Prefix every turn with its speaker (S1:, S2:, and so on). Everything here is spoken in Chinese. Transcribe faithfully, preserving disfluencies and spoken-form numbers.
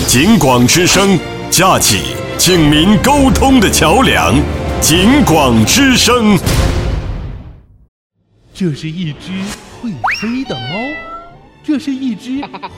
S1: 警广之声，架起警民沟通的桥梁。警广之声。
S2: 这是一只会飞的猫，这是一只